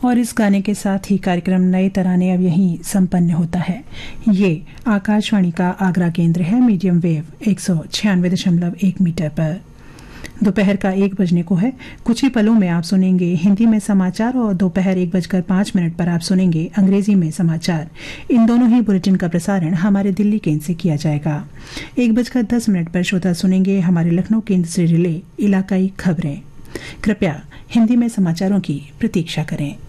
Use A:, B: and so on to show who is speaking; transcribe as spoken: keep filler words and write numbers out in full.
A: और इस गाने के साथ ही कार्यक्रम नए तराने अब यहीं संपन्न होता है। ये आकाशवाणी का आगरा केंद्र है, मीडियम वेव एक सौ छियानवे दशमलव एक मीटर पर। दोपहर का एक बजने को है। कुछ ही पलों में आप सुनेंगे हिंदी में समाचार और दोपहर एक बजकर पांच मिनट पर आप सुनेंगे अंग्रेजी में समाचार। इन दोनों ही बुलेटिन का प्रसारण हमारे दिल्ली केंद्र से किया जाएगा। एक बजकर दस मिनट पर श्रोता सुनेंगे हमारे लखनऊ केंद्र से रिले इलाकाई खबरें। कृपया हिंदी में समाचारों की प्रतीक्षा करें।